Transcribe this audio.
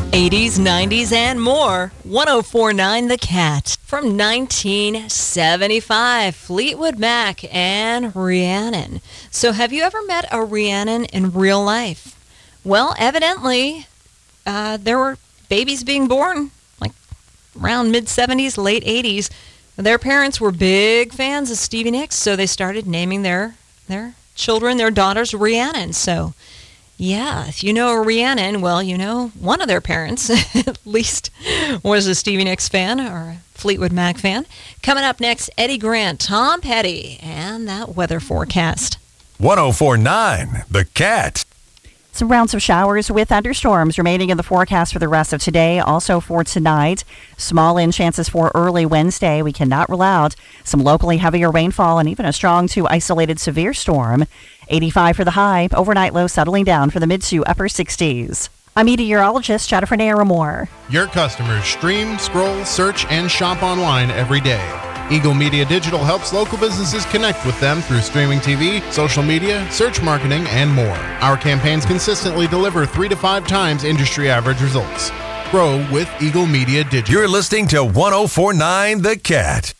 80s, 90s, and more. 1049 The Cat. From 1975, Fleetwood Mac and Rhiannon. So have you ever met a Rhiannon in real life? Well, evidently, there were babies being born, like around mid-70s, late 80s. Their parents were big fans of Stevie Nicks, so they started naming their children, their daughters, Rhiannon. So, yeah, if you know a Rhiannon, well, you know one of their parents, at least, was a Stevie Nicks fan or a Fleetwood Mac fan. Coming up next, Eddie Grant, Tom Petty, and that weather forecast. 1049 The Cat. Some rounds of showers with thunderstorms remaining in the forecast for the rest of today. Also for tonight, small in chances for early Wednesday. We cannot rule out some locally heavier rainfall and even a strong to isolated severe storm. 85 for the high. Overnight low settling down for the mid to upper 60s. I'm meteorologist Jennifer Naramore. Your customers stream, scroll, search, and shop online every day. Eagle Media Digital helps local businesses connect with them through streaming TV, social media, search marketing, and more. Our campaigns consistently deliver 3 to 5 times industry average results. Grow with Eagle Media Digital. You're listening to 1049 The Cat.